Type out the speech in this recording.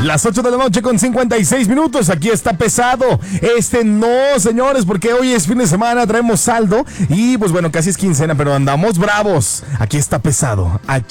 Las 8 de la noche con 56 minutos. Aquí está pesado. No, señores, porque hoy es fin de semana, traemos saldo. Y pues bueno, casi es quincena, pero andamos bravos. Aquí está pesado.